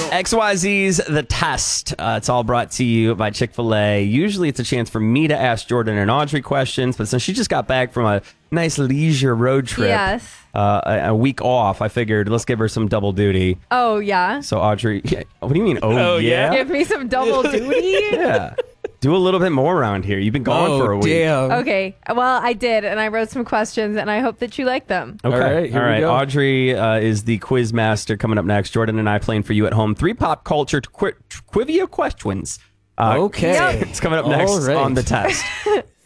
XYZ's The Test. It's all brought to you by Chick-fil-A. Usually it's a chance for me to ask Jordan and Audrey questions, but since she just got back from a nice leisure road trip, Yes. a week off, I figured let's give her some double duty. Oh, yeah. So Audrey, what do you mean, oh yeah? Give me some double duty? Yeah. Do a little bit more around here. You've been gone for a week. Damn. Okay. Well, I did, and I wrote some questions, and I hope that you like them. Okay. All right, here we go. Audrey is the quiz master coming up next. Jordan and I playing for you at home. 3 pop culture trivia questions. Okay. Yep. It's coming up next All right. on The Test.